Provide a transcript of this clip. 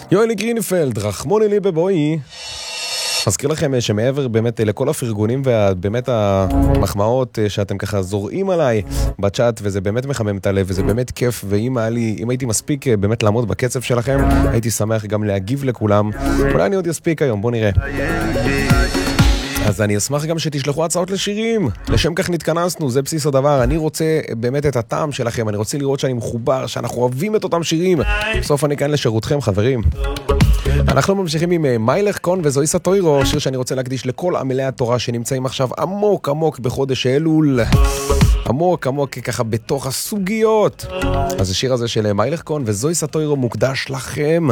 יואלי גרינפלד, רחמוני לי בבואי. מזכיר לכם שמעבר באמת לכל הפרגונים ובאמת המחמאות שאתם ככה זורעים עליי בצ'אט, וזה באמת מחמם את הלב וזה באמת כיף, ואם הייתי מספיק באמת לעמוד בקצב שלכם, הייתי שמח גם להגיב לכולם. אולי אני עוד אספיק היום, בוא נראה. אז אני אשמח גם שתשלחו הצעות לשירים, לשם כך נתכנסנו, זה בסיס הדבר. אני רוצה באמת את הטעם שלכם, אני רוצה לראות שאני מחובר, שאנחנו אוהבים את אותם שירים. בסוף אני כאן לשירותכם, חברים. אנחנו ממשיכים עם מיילך קון וזוהי סטוירו, שיר שאני רוצה להקדיש לכל עמלי התורה שנמצאים עכשיו עמוק עמוק בחודש אלול, עמוק עמוק ככה בתוך הסוגיות. אז השיר הזה של מיילך קון וזוהי סטוירו מוקדש לכם.